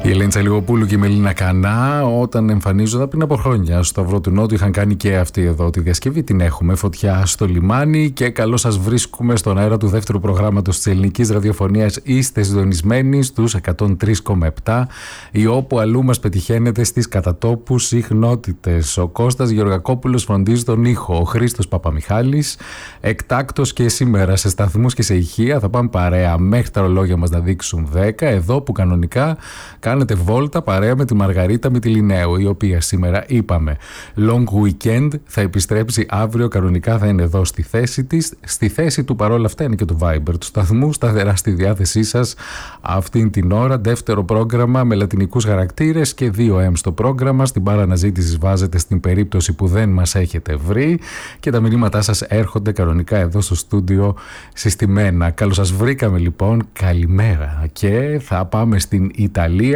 Η Ελένη Τσαλιγοπούλου και η Μελίνα Κανά, όταν εμφανίζονταν πριν από χρόνια στο Σταυρό του Νότου, είχαν κάνει και αυτή εδώ τη διασκευή. Την έχουμε, Φωτιά στο λιμάνι, και καλώς σας βρίσκουμε στον αέρα του δεύτερου προγράμματος της ελληνικής ραδιοφωνίας. Είστε συντονισμένοι στους 103,7 ή όπου αλλού μας πετυχαίνετε στις κατατόπου συχνότητες. Ο Κώστας Γεωργακόπουλος φροντίζει τον ήχο, ο Χρήστος Παπαμιχάλης. Εκτάκτος και σήμερα σε σταθμούς και σε ηχεία θα πάμε παρέα μέχρι τα ρολόγια μας να δείξουν 10, εδώ που κανονικά κάνετε βόλτα παρέα με τη Μαργαρίτα Μητυλινέου, η οποία σήμερα είπαμε long weekend, θα επιστρέψει αύριο, κανονικά θα είναι εδώ στη θέση της. Στη θέση του παρόλα αυτά είναι και το Viber του σταθμού, σταθερά στη διάθεσή σας αυτήν την ώρα. Δεύτερο πρόγραμμα με λατινικούς χαρακτήρες και 2M στο πρόγραμμα. Στην παραναζήτηση βάζετε στην περίπτωση που δεν μας έχετε βρει και τα μηνύματά σας έρχονται κανονικά εδώ στο στούντιο συστημένα. Καλώς σας βρήκαμε λοιπόν, καλημέρα, και θα πάμε στην Ιταλία.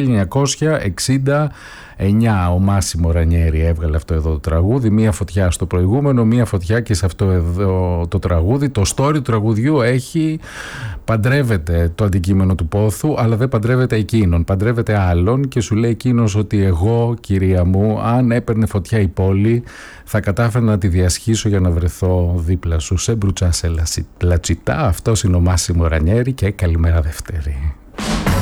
1969 ο Μάσιμο Ρανιέρι έβγαλε αυτό εδώ το τραγούδι. Μία φωτιά στο προηγούμενο, μία φωτιά και σε αυτό εδώ το τραγούδι. Το story του τραγουδιού έχει, παντρεύεται το αντικείμενο του πόθου, αλλά δεν παντρεύεται εκείνον, παντρεύεται άλλον, και σου λέει εκείνος ότι εγώ, κυρία μου, αν έπαιρνε φωτιά η πόλη, θα κατάφερα να τη διασχίσω για να βρεθώ δίπλα σου. Σε μπρουτσά σε λατσιτά. Αυτός είναι ο Μάσιμο Ρανιέρι και καλημέρα Δευτέρη.